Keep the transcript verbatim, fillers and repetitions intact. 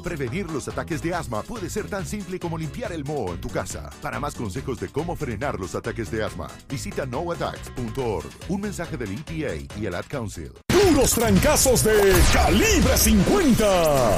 Prevenir los ataques de asma puede ser tan simple como limpiar el moho en tu casa. Para más consejos de cómo frenar los ataques de asma, visita no attacks punto org. Un mensaje del E P A y el Ad Council. Puros trancazos de Calibre cincuenta.